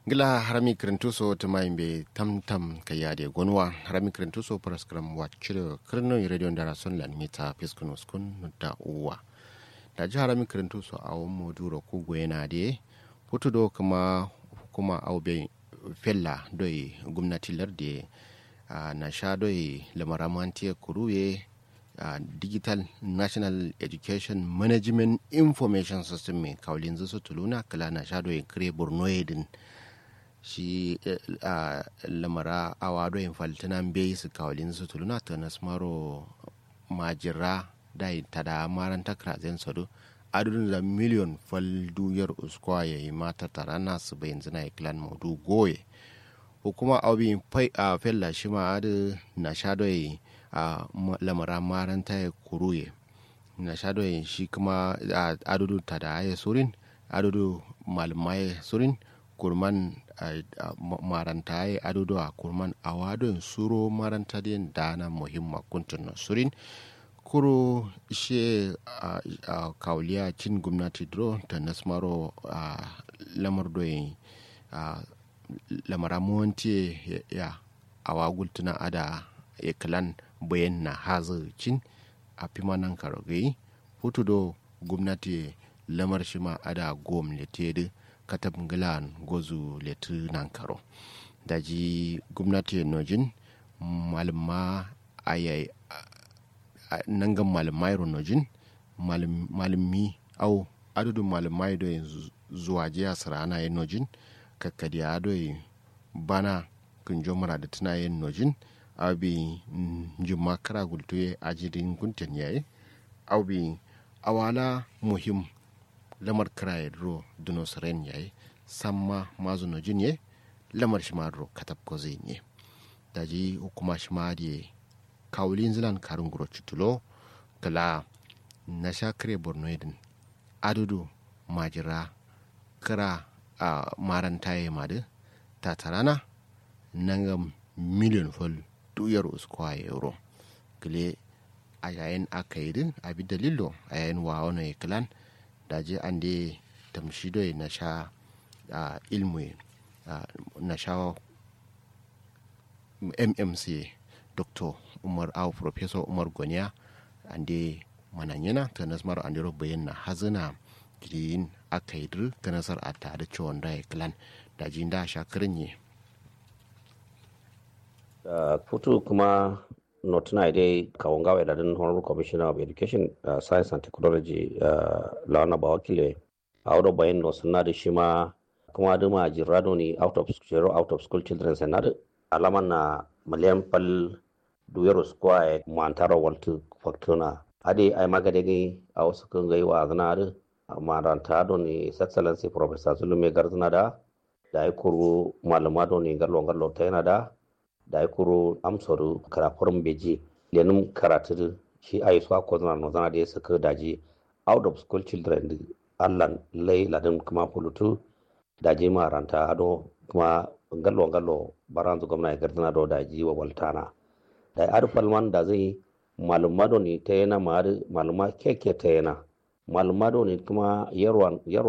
Gila harami kirintuso tumaimbe tamtam kayade gonwa harami kirintuso paraskram wachire kirno radio ndara sonlan mita piskunos kun da uwa da ji harami kirintuso a wamo duro kugwena de hutudo kuma hukuma aube fella doi gwamnati larde na sha doi lamaramantiya kuruye digital national education management information system mai kaulin zusu tuluna kala na sha doi kire borno edin shi lamara awa doyin faltinan bai su kawalin su tuluna ta nasmaro majira da ta da maran takra zan sado adudun da miliyon falduyar uskwa ya yi mata tara nasu bayan zina ya klan maudu goye hukuma abin fai a fella shi ma adu na sha doyi lamara maran ta ya kuruye na sha doyi shi kuma adudu ta da ya surin adudu malamai surin kurman maranta ya adodo a kurman awadon suro maranta din dana muhimma kuntun na surin kuro she a kauliya cin gwamnati dro ta nasmaro lamar doyin lamara muwanti ya awagul tuna ada eklan bayan na hazar cin a fimanan karogai hutu do gwamnati lamar shi ma ada gwamnati katab ngilan gozu letu nankaro daji gwamnati nojin malama ayai nangan malamai nojin malami au adudu malamai do zuwa jiya sarana yin nojin kakkadi ado bana kunjo mara da tuna yin nojin abi juma kara gultuye ajirin gunten yayi abi awala muhim lamar kiraye ro duno saren yayi samma mazuno jinye lamar shimaro katab ko zenye daji hukuma shimadi kawlin zilan karun guro chutulo kala na shakre borno edin adudu majira kira a marantaye madu tatarana nangam miliyon fol duyar uskwa euro gile a yayin aka yi abi dalilo a yayin wa wani kalan daji an de tamshido na sha ilmu na sha mmc dr umar au professor umar goniya an de mananyana ta nasmar an dero bayan na hazina girin aka yi ta nasar a tare ciwon da ya klan daji da sha kirin futu kuma notuna dai kawon gawa da din honorable commissioner of education science and technology lawana bawakile a wadda bayan no suna da shi ma kuma da ma jirado ne out of school children senad alaman na miliyan pal duyar square mantara waltu factuna ade ai magade gai a wasu kan gai wa zanar maranta don ne excellency professor Zulume Garzana da ai kuru malama don ne gallo ta yana da ya kuro amsaru karafurin beji lenin karatu shi a yi su akwai zana da ya saka daji out of school children allan lai ladin kuma fulutu daji maranta ado kuma gallo baran zu gwamna ya gardana da daji wa waltana da ya arfalman da zai malumado ne ta yana maluma keke ta yana malumado ne kuma yarwa